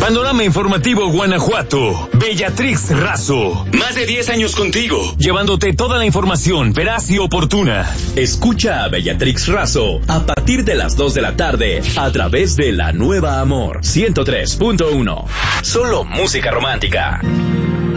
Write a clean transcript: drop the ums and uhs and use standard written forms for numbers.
Panorama Informativo Guanajuato. Bellatrix Razo. Más de 10 años contigo, llevándote toda la información veraz y oportuna. Escucha a Bellatrix Razo a partir de las 2 de la tarde a través de La Nueva Amor 103.1. Solo música romántica.